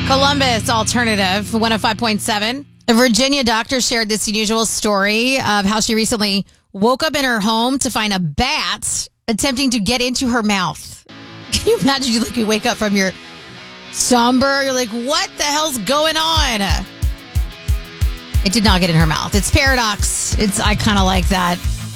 Columbus Alternative 105.7. A Virginia doctor shared this unusual story of how she recently woke up in her home to find a bat attempting to get into her mouth. Can you imagine you wake up from your somber, you're like, what the hell's going on? It did not get in her mouth. It's paradox. I kind of like that.